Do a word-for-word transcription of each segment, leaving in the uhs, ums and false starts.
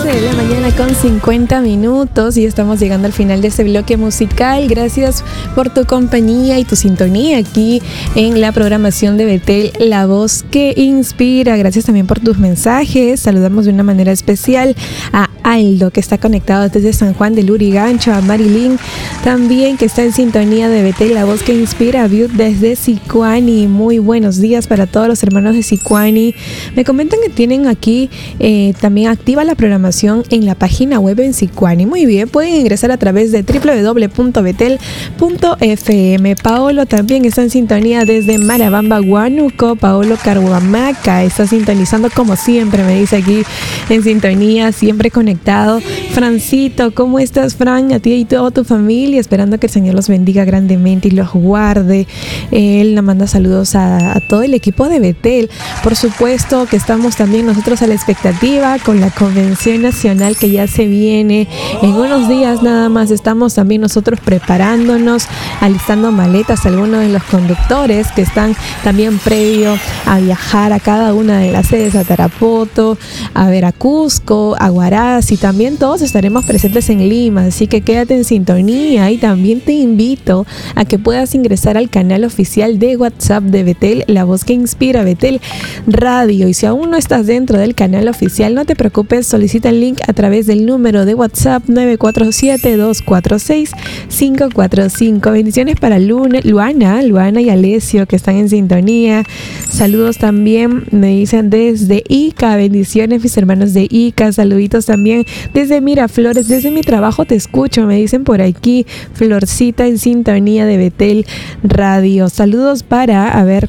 once de la mañana con cincuenta minutos y estamos llegando al final de este bloque musical. Gracias por tu compañía y tu sintonía aquí en la programación de Betel, la voz que inspira. Gracias también por tus mensajes. Saludamos de una manera especial a Aldo, que está conectado desde San Juan del Lurigancho, a Marilyn también, que está en sintonía de Betel, la voz que inspira, a Viud desde Sicuani. Muy buenos días para todos los hermanos de Sicuani. Me comentan que tienen aquí eh, también activa la programación en la página web en Sicuani. Muy bien, pueden ingresar a través de doble u doble u doble u punto betel punto efe eme. Paolo también está en sintonía desde Marabamba, Huánuco. Paolo Carhuamaca está sintonizando como siempre, me dice aquí en sintonía, siempre conectado. Francito, ¿cómo estás, Fran? A ti y toda tu familia, esperando que el Señor los bendiga grandemente y los guarde. Él nos manda saludos a, a todo el equipo de Betel. Por supuesto que estamos también nosotros a la expectativa con la convención nacional que ya se viene en unos días nada más. Estamos también nosotros preparándonos, alistando maletas, algunos de los conductores que están también previo a viajar a cada una de las sedes, a Tarapoto, a Veracruzco, a Huaraz, y también todos estaremos presentes en Lima, así que quédate en sintonía. Y también te invito a que puedas ingresar al canal oficial de WhatsApp de Betel, la voz que inspira, Betel Radio. Y si aún no estás dentro del canal oficial, no te preocupes, solicita el link a través del número de WhatsApp nueve cuatro siete, dos cuatro seis, cinco cuatro cinco. Bendiciones para Luna, Luana, Luana y Alessio, que están en sintonía. Saludos también, me dicen desde Ica. Bendiciones, mis hermanos de Ica. Saluditos también desde Miraflores. Desde mi trabajo te escucho, me dicen por aquí. Florcita en sintonía de Betel Radio. Saludos para, a ver,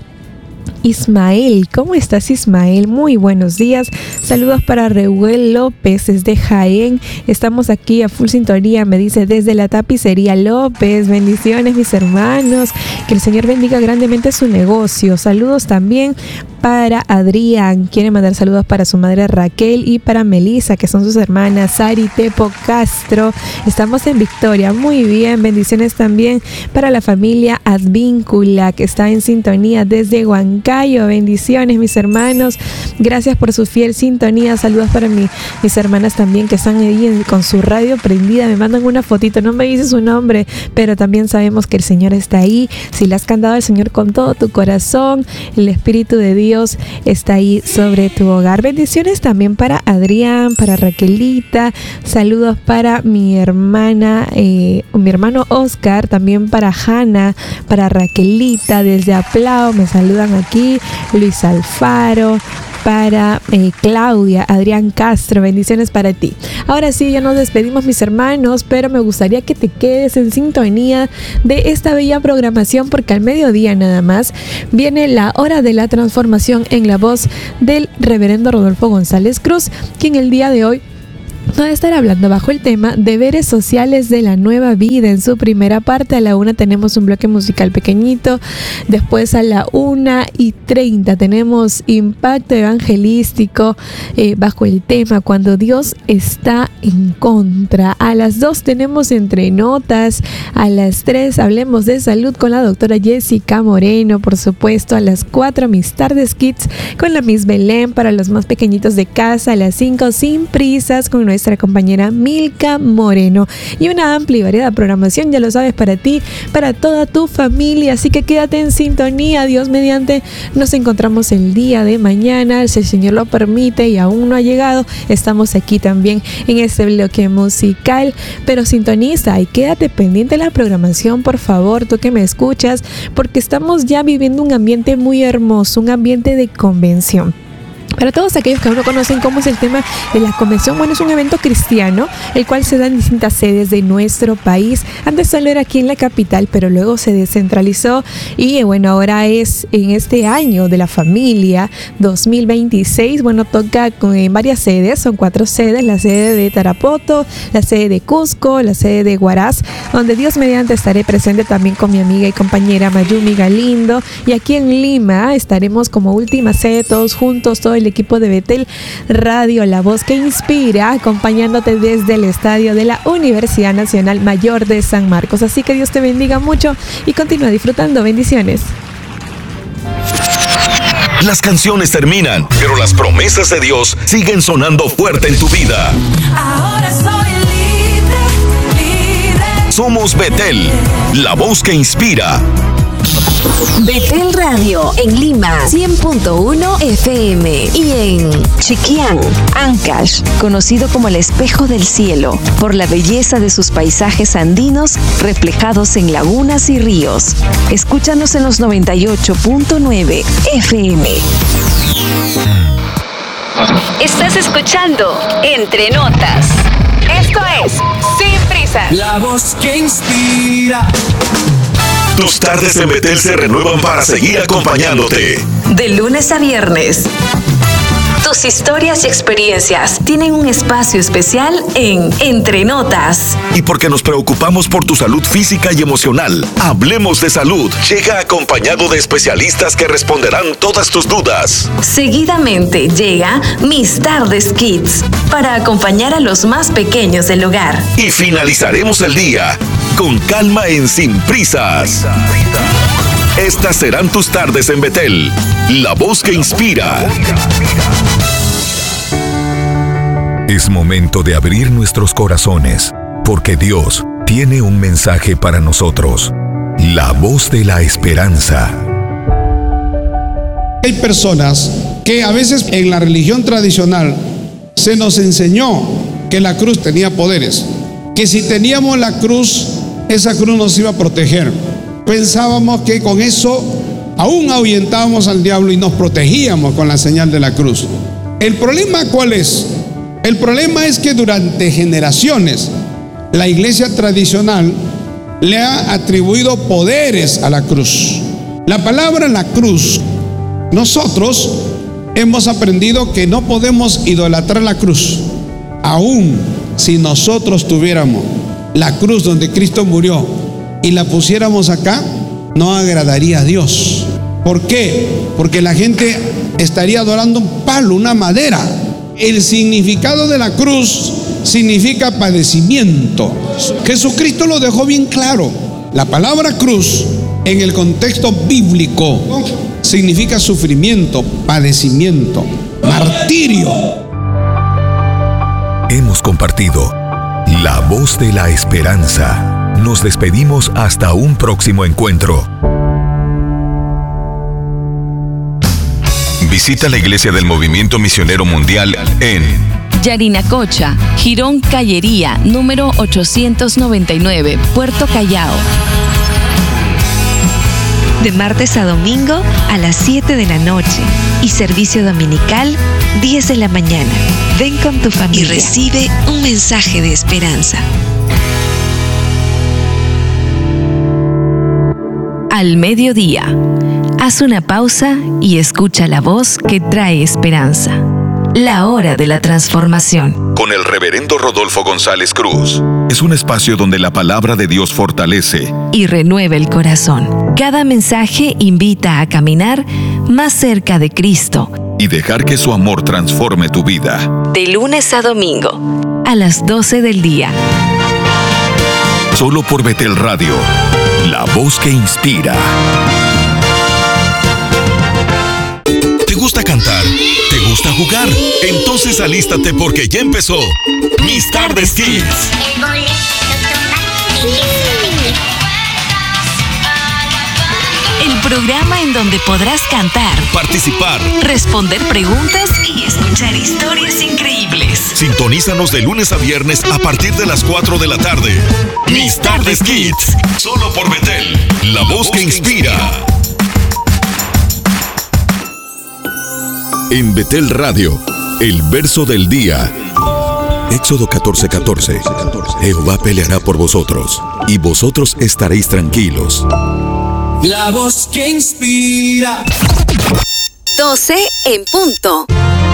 Ismael. ¿Cómo estás, Ismael? Muy buenos días. Saludos para Reuel López desde Jaén. Estamos aquí a full sintonía, me dice, desde la tapicería López. Bendiciones, mis hermanos. Que el Señor bendiga grandemente su negocio. Saludos también para Adrián. Quiere mandar saludos para su madre Raquel y para Melissa, que son sus hermanas Sari, Tepo, Castro. Estamos en Victoria. Muy bien. Bendiciones también para la familia Advíncula, que está en sintonía desde Huancayo. Bendiciones, mis hermanos. Gracias por su fiel sintonía. Saludos para mi, mis hermanas también, que están ahí en, con su radio prendida. Me mandan una fotito. No me dice su nombre, pero también sabemos que el Señor está ahí. Si le has cantado al Señor con todo tu corazón, el Espíritu de Dios está ahí sobre tu hogar. Bendiciones también para Adrián, para Raquelita. Saludos para mi hermana, eh, mi hermano Oscar. También para Hanna, para Raquelita. Desde Aplao me saludan aquí. Luis Alfaro, para eh, Claudia, Adrián Castro. Bendiciones para ti. Ahora sí, ya nos despedimos, mis hermanos, pero me gustaría que te quedes en sintonía de esta bella programación, porque al mediodía nada más viene la hora de la transformación en la voz del reverendo Rodolfo González Cruz, quien el día de hoy va a estar hablando bajo el tema Deberes Sociales de la Nueva Vida. En su primera parte, a la una tenemos un bloque musical pequeñito. Después a la una y treinta tenemos Impacto Evangelístico eh, bajo el tema Cuando Dios está en contra. A las dos tenemos Entre Notas. A las tres Hablemos de Salud con la doctora Jessica Moreno. Por supuesto, a las cuatro Mis Tardes Kids con la Miss Belén para los más pequeñitos de casa. A las cinco Sin Prisas con nuestra nuestra compañera Milka Moreno, y una amplia variedad de programación, ya lo sabes, para ti, para toda tu familia, así que quédate en sintonía. Dios mediante, nos encontramos el día de mañana, si el Señor lo permite y aún no ha llegado, estamos aquí también en este bloque musical, pero sintoniza y quédate pendiente de la programación, por favor, tú que me escuchas, porque estamos ya viviendo un ambiente muy hermoso, un ambiente de convención. Para todos aquellos que aún no conocen cómo es el tema de la convención, bueno, es un evento cristiano, el cual se da en distintas sedes de nuestro país. Antes solo era aquí en la capital, pero luego se descentralizó y bueno, ahora es en este año de la familia dos mil veintiséis. Bueno, toca en varias sedes, son cuatro sedes, la sede de Tarapoto, la sede de Cusco, la sede de Huaraz, donde Dios mediante estaré presente también con mi amiga y compañera Mayumi Galindo, y aquí en Lima estaremos como última sede todos juntos, todo el equipo de Betel Radio, la voz que inspira, acompañándote desde el estadio de la Universidad Nacional Mayor de San Marcos. Así que Dios te bendiga mucho y continúa disfrutando. Bendiciones. Las canciones terminan, pero las promesas de Dios siguen sonando fuerte en tu vida. Ahora soy libre, libre. Somos Betel, la voz que inspira. Betel Radio en Lima cien punto uno F M y en Chiquián, Ancash, conocido como el espejo del cielo por la belleza de sus paisajes andinos reflejados en lagunas y ríos. Escúchanos en los noventa y ocho punto nueve F M. Estás escuchando Entre Notas. Esto es Sin Prisas. La voz que inspira. Tus tardes en Betel se renuevan para seguir acompañándote. De lunes a viernes. Tus historias y experiencias tienen un espacio especial en Entre Notas. Y porque nos preocupamos por tu salud física y emocional, Hablemos de Salud llega acompañado de especialistas que responderán todas tus dudas. Seguidamente llega Mis Tardes Kids para acompañar a los más pequeños del hogar. Y finalizaremos el día con calma en Sin Prisas. Estas serán tus tardes en Betel, la voz que inspira. Es momento de abrir nuestros corazones, porque Dios tiene un mensaje para nosotros. La voz de la esperanza. Hay personas que a veces en la religión tradicional se nos enseñó que la cruz tenía poderes, que si teníamos la cruz, esa cruz nos iba a proteger. Pensábamos que con eso aún ahuyentábamos al diablo y nos protegíamos con la señal de la cruz. ¿El problema cuál es? El problema es que durante generaciones la iglesia tradicional le ha atribuido poderes a la cruz. La palabra la cruz, nosotros hemos aprendido que no podemos idolatrar la cruz. Aún si nosotros tuviéramos la cruz donde Cristo murió y la pusiéramos acá, no agradaría a Dios. ¿Por qué? Porque la gente estaría adorando un palo, una madera. El significado de la cruz significa padecimiento. Jesucristo lo dejó bien claro. La palabra cruz en el contexto bíblico significa sufrimiento, padecimiento, martirio. Hemos compartido la voz de la esperanza. Nos despedimos hasta un próximo encuentro. Visita la iglesia del Movimiento Misionero Mundial en Yarinacocha, Girón Callería, número ochocientos noventa y nueve, Puerto Callao. De martes a domingo a las siete de la noche y servicio dominical diez de la mañana. Ven con tu familia y recibe un mensaje de esperanza. Al mediodía, haz una pausa y escucha la voz que trae esperanza. La hora de la transformación. Con el reverendo Rodolfo González Cruz. Es un espacio donde la palabra de Dios fortalece y renueva el corazón. Cada mensaje invita a caminar más cerca de Cristo y dejar que su amor transforme tu vida. De lunes a domingo, a las doce del día. Solo por Betel Radio, la voz que inspira. ¿Te gusta cantar? ¿Te gusta jugar? Entonces alístate porque ya empezó Mis Tardes Kids. El programa en donde podrás cantar, participar, responder preguntas y escuchar historias increíbles. Sintonízanos de lunes a viernes a partir de las cuatro de la tarde. Mis Tardes Kids, solo por Betel, la voz que inspira. En Betel Radio, el verso del día. Éxodo catorce catorce. Jehová peleará por vosotros, y vosotros estaréis tranquilos. La voz que inspira. doce en punto.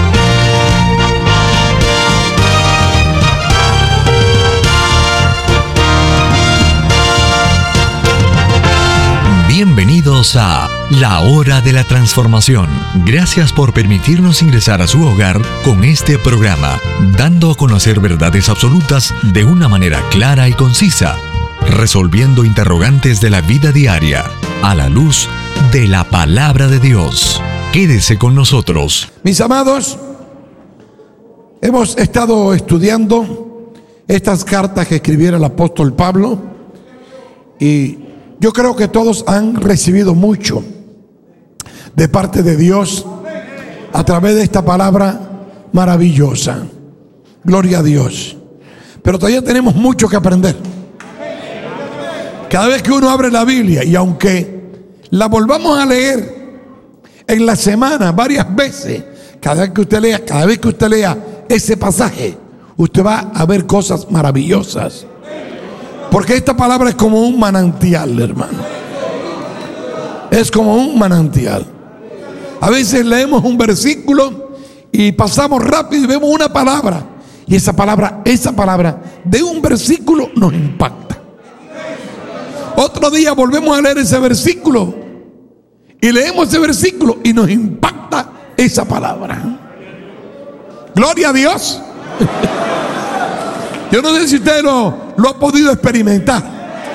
Bienvenidos a La Hora de la Transformación. Gracias por permitirnos ingresar a su hogar con este programa, dando a conocer verdades absolutas de una manera clara y concisa, resolviendo interrogantes de la vida diaria a la luz de la palabra de Dios. Quédese con nosotros. Mis amados, hemos estado estudiando estas cartas que escribiera el apóstol Pablo y yo creo que todos han recibido mucho de parte de Dios a través de esta palabra maravillosa. Gloria a Dios. Pero todavía tenemos mucho que aprender. Cada vez que uno abre la Biblia, y aunque la volvamos a leer en la semana varias veces, cada vez que usted lea, cada vez que usted lea ese pasaje, usted va a ver cosas maravillosas. Porque esta palabra es como un manantial, hermano. Es como un manantial. A veces leemos un versículo y pasamos rápido y vemos una palabra. Y esa palabra, esa palabra de un versículo nos impacta. Otro día volvemos a leer ese versículo y leemos ese versículo y nos impacta esa palabra. Gloria a Dios. Yo no sé si usted lo, lo ha podido experimentar.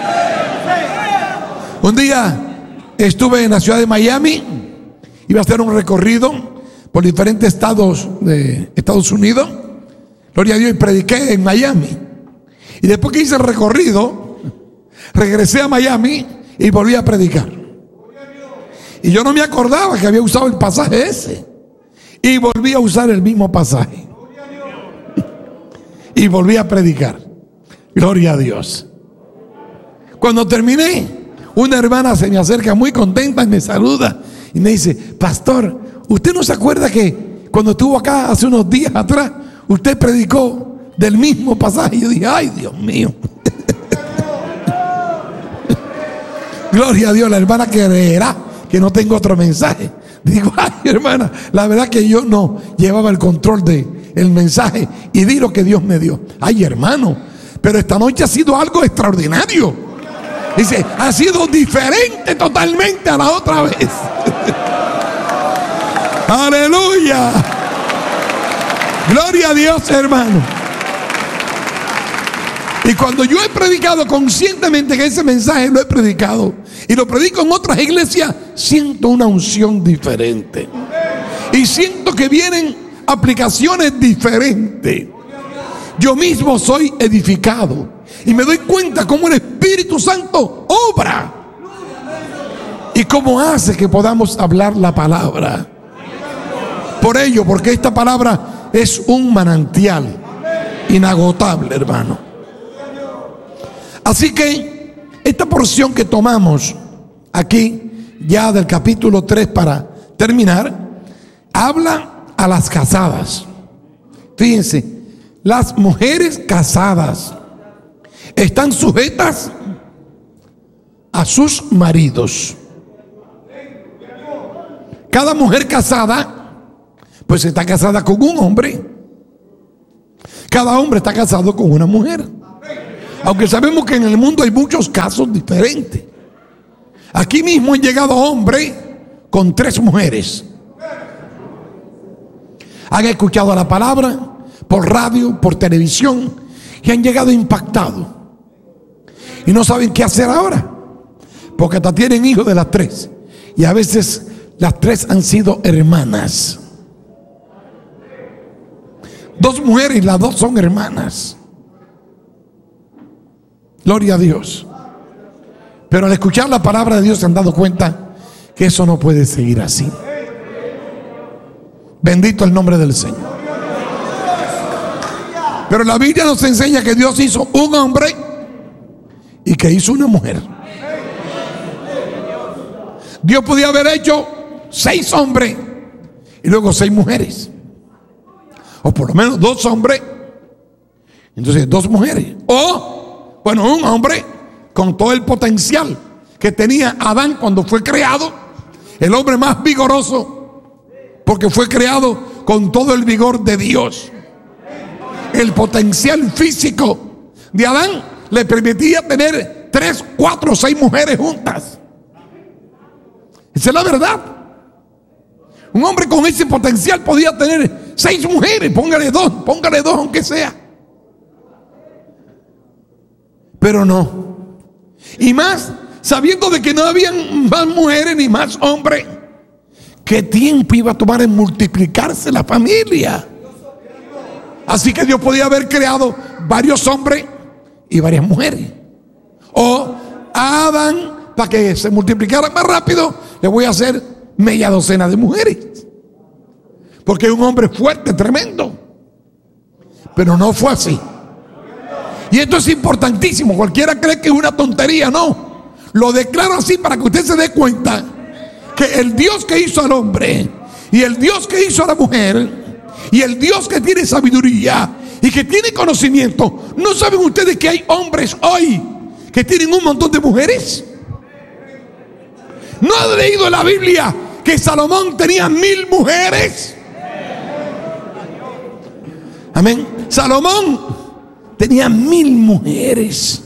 Un día estuve en la ciudad de Miami. Iba a hacer un recorrido por diferentes estados de Estados Unidos. Gloria a Dios, y prediqué en Miami. Y después que hice el recorrido, regresé a Miami y volví a predicar. Y yo no me acordaba que había usado el pasaje ese. Y volví a usar el mismo pasaje. Y volví a predicar. Gloria a Dios. Cuando terminé, una hermana se me acerca muy contenta y me saluda. Y me dice: pastor, ¿usted no se acuerda que cuando estuvo acá hace unos días atrás, usted predicó del mismo pasaje? Y yo dije: ay, Dios mío. Gloria a Dios. La hermana creerá que no tengo otro mensaje. Digo: ay, hermana, la verdad que yo no llevaba el control del mensaje y di lo que Dios me dio. Ay, hermano, pero esta noche ha sido algo extraordinario. Dice: ha sido diferente totalmente a la otra vez. Aleluya. Gloria a Dios, hermano. Y cuando yo he predicado conscientemente que ese mensaje lo he predicado y lo predico en otras iglesias, siento una unción diferente. Y siento que vienen aplicaciones diferentes. Yo mismo soy edificado y me doy cuenta cómo el Espíritu Santo obra y cómo hace que podamos hablar la palabra. Por ello, porque esta palabra es un manantial inagotable, hermano. Así que esta porción que tomamos aquí, ya del capítulo tres para terminar, habla a las casadas. Fíjense, las mujeres casadas están sujetas a sus maridos. Cada mujer casada pues está casada con un hombre. Cada hombre está casado con una mujer. Aunque sabemos que en el mundo hay muchos casos diferentes. Aquí mismo han llegado hombres con tres mujeres. Han escuchado la palabra por radio, por televisión, y han llegado impactados. Y no saben qué hacer ahora, porque hasta tienen hijos de las tres. Y a veces las tres han sido hermanas. Dos mujeres y las dos son hermanas. Gloria a Dios. Pero al escuchar la palabra de Dios se han dado cuenta que eso no puede seguir así. Bendito el nombre del Señor. Pero la Biblia nos enseña que Dios hizo un hombre y que hizo una mujer. Dios podía haber hecho seis hombres y luego seis mujeres, o por lo menos dos hombres, entonces dos mujeres, o bueno, un hombre con todo el potencial que tenía Adán cuando fue creado, el hombre más vigoroso, porque fue creado con todo el vigor de Dios. El potencial físico de Adán le permitía tener tres, cuatro, seis mujeres juntas. Esa es la verdad. Un hombre con ese potencial podía tener seis mujeres. Póngale dos, póngale dos aunque sea. Pero no. Y más sabiendo de que no habían más mujeres ni más hombres, ¿qué tiempo iba a tomar en multiplicarse la familia? Así que Dios podía haber creado varios hombres y varias mujeres. O a Adán, para que se multiplicara más rápido, le voy a hacer media docena de mujeres. Porque es un hombre fuerte, tremendo. Pero no fue así. Y esto es importantísimo. Cualquiera cree que es una tontería. No. Lo declaro así para que usted se dé cuenta que el Dios que hizo al hombre y el Dios que hizo a la mujer y el Dios que tiene sabiduría y que tiene conocimiento. ¿No saben ustedes que hay hombres hoy que tienen un montón de mujeres? ¿No han leído en la Biblia que Salomón tenía mil mujeres? Amén. Salomón tenía mil mujeres.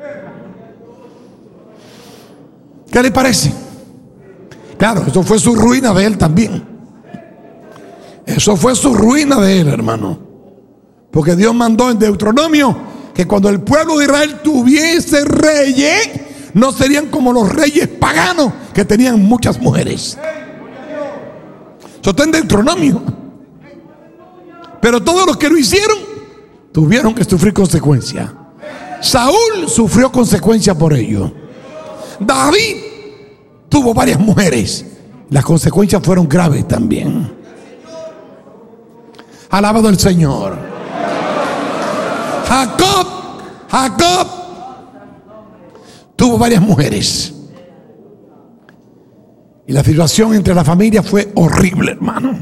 ¿Qué le parece? Claro, eso fue su ruina de él también. Eso fue su ruina de él, hermano. Porque Dios mandó en Deuteronomio que cuando el pueblo de Israel tuviese reyes, no serían como los reyes paganos que tenían muchas mujeres. Eso está en Deuteronomio. Pero todos los que lo hicieron tuvieron que sufrir consecuencias. Saúl sufrió consecuencias por ello. David tuvo varias mujeres. Las consecuencias fueron graves también. Alabado el Señor. Jacob, Jacob tuvo varias mujeres. Y la situación entre la familia fue horrible, hermano.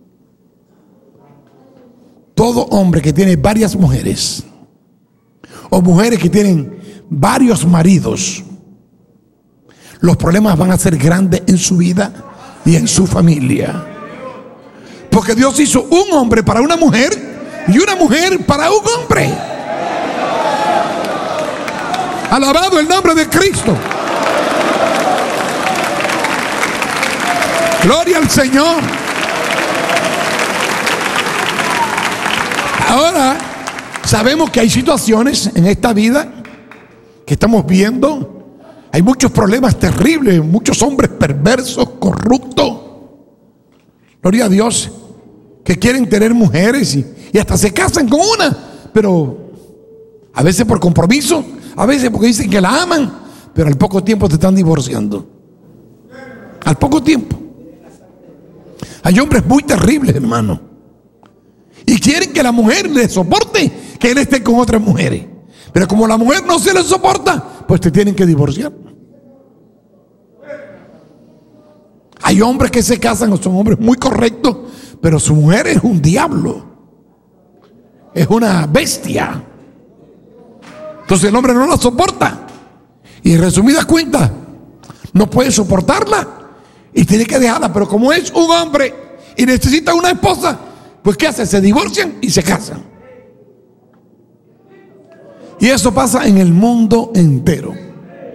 Todo hombre que tiene varias mujeres o mujeres que tienen varios maridos, los problemas van a ser grandes en su vida y en su familia. Porque Dios hizo un hombre para una mujer y una mujer para un hombre. Alabado el nombre de Cristo. Gloria al Señor. Ahora, sabemos que hay situaciones en esta vida que estamos viendo. Hay muchos problemas terribles, muchos hombres perversos, corruptos. Gloria a Dios, que quieren tener mujeres y, y hasta se casan con una, pero a veces por compromiso, a veces porque dicen que la aman, pero al poco tiempo se están divorciando. Al poco tiempo. Hay hombres muy terribles, hermano, y quieren que la mujer le soporte que él esté con otras mujeres. Pero como la mujer no se le soporta, pues te tienen que divorciar. Hay hombres que se casan, son hombres muy correctos, pero su mujer es un diablo, es una bestia. Entonces el hombre no la soporta y en resumidas cuentas no puede soportarla y tiene que dejarla. Pero como es un hombre y necesita una esposa, pues ¿qué hace? Se divorcian y se casan. Y eso pasa en el mundo entero.